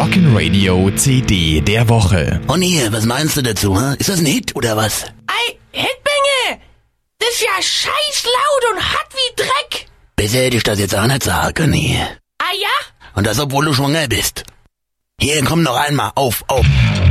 Rockin' CD der Woche. Honey, was meinst du dazu, hä? Ist das ein Hit oder was? Ei, Hitbinge! Das ist ja scheiß laut und hart wie Dreck! Besser hätte ich das jetzt auch nicht sagen können. Ah ja? Und das, obwohl du schwanger bist. Hier, komm noch einmal, auf.